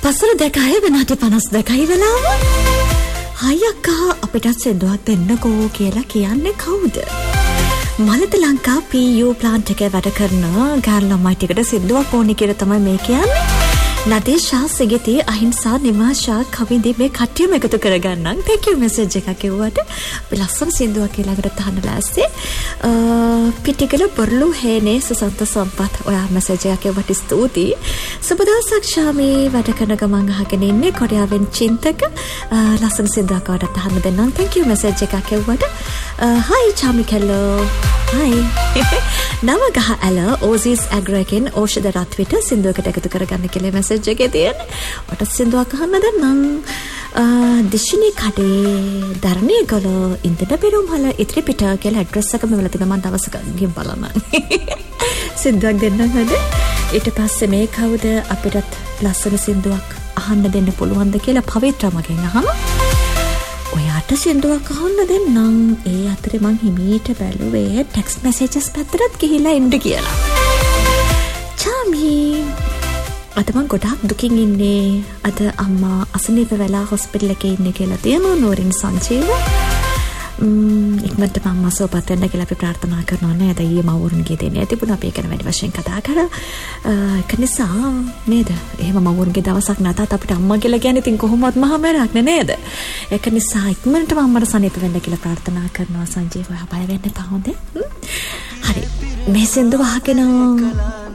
වසර 2 වෙනාට 52යි වෙලාව. හයි අක්කා අපිට සෙන්දුවක් දෙන්නකෝ කියලා කියන්නේ කවුද? මලත ලංකා PU ප්ලාන්ට් එකේ වැඩ කරන ගෑල් ළමයි ටිකට සෙන්දුවක් ඕනි කියලා තමයි මේ කියන්නේ. නදේෂා සිගති අහිංසා නිමාෂා කවිදි මේ කට්ටියම එකතු කරගන්නම්. thank you message එකක් කිව්වට අපි ලස්සන සින්දුවක් ඊළඟට තහන්න ලෑස්ති. පිටිකල බොරළු හේනේ සුසන්ත සම්පත් ඔයා message එකක් කිව්වට ස්තුතියි. සුබ දවසක් ශාමී වැඩ කරන ගමන් අහගෙන ඉන්නේ කොරියාවෙන් චින්තක ලස්සන සින්දුවක් වඩ තහන්න දෙන්නම්. thank you message එකක් කිව්වට hi චාමි කැල්ලෝ hi නවගහ ඇල ඕසිස් ඇග්‍රෝගෙන් ඖෂධ රත්විට සින්දුවකට එකතු කරගන්න කියලා message එකේ තියෙන්නේ. ඔටත් සින්දුවක් අහන්න දෙන්නම්. දිශිනී කඩේ ධර්ණී ගල ඉන්දින පෙරම්හල ඉතිරි පිට කියලා ඇඩ්‍රස් එක මෙවල තියෙනවා. මම දවසක ගිහින් බලන්න. සින්දුවක් දෙන්නම් නේද? ඊට පස්සේ මේ කවුද අපිටත් ලස්සන සින්දුවක් අහන්න දෙන්න පුළුවන්ද කියලා පවිත්‍රමගෙන් අහමු. ඔයාට සින්දුවක් අහන්න දෙන්නම්. ඒ අතරේ මං හිමීට බැලුවේ ටෙක්ස්ට් මැසේජස් පැත්තට ගිහිලා ඉන්න කියලා. චාමි අද මං ගොඩාක් දුකින් ඉන්නේ. අද අම්මා අසනීප වෙලා හොස්පිටල් එකේ ඉන්නේ කියලා තියෙනවා. නෝරින් සංජීව ඉක්මනට මම සෝපත් වෙන්න කියලා අපි ප්‍රාර්ථනා කරනවා නේද? ඊයේ මවුරුන්ගේ දෙන්නේ තිබුණා. අපි ඒක වැඩි වශයෙන් කතා කරා. ඒක නිසා නේද? එහෙම මවුරුන්ගේ දවසක් නැතත් අපිට අම්මා කියලා කියන්නේ ඉතින් කොහොමවත් මහා මරක් නේද? ඒක නිසා ඉක්මනට මම්මට සනීප වෙන්න කියලා ප්‍රාර්ථනා කරනවා. සංජීව ඔයා බය වෙන්න එපා හොඳේ. හරි. මේ සින්දුව අහගෙන